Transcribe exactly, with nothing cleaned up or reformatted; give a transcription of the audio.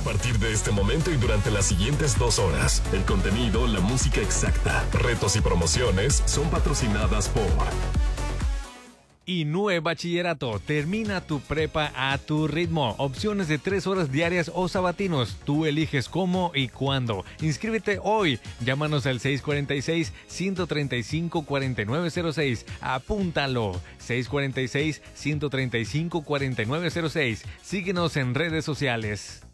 partir de este momento y durante las siguientes dos horas, el contenido, la música exacta, retos y promociones son patrocinadas por Inúe Bachillerato. Termina tu prepa a tu ritmo. Opciones de tres horas diarias o sabatinos. Tú eliges cómo y cuándo. Inscríbete hoy. Llámanos al seis cuatro seis, uno tres cinco, cuatro nueve cero seis. Apúntalo. seis cuatro seis, uno tres cinco, cuatro nueve cero seis. Síguenos en redes sociales.